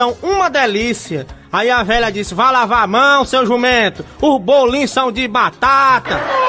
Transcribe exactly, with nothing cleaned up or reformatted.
são uma delícia. Aí a velha disse, vá lavar a mão, seu jumento, os bolinhos são de batata.